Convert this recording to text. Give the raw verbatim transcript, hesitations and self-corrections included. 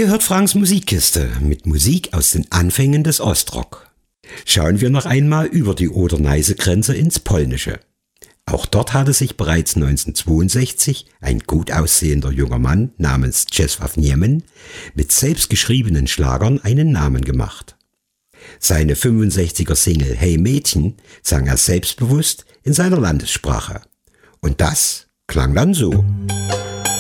Ihr hört Franks Musikkiste mit Musik aus den Anfängen des Ostrock. Schauen wir noch einmal über die Oder-Neiße-Grenze ins Polnische. Auch dort hatte sich bereits neunzehnhundertzweiundsechzig ein gut aussehender junger Mann namens Czesław Niemen mit selbstgeschriebenen Schlagern einen Namen gemacht. Seine fünfundsechziger Single Hey Mädchen sang er selbstbewusst in seiner Landessprache. Und das klang dann so.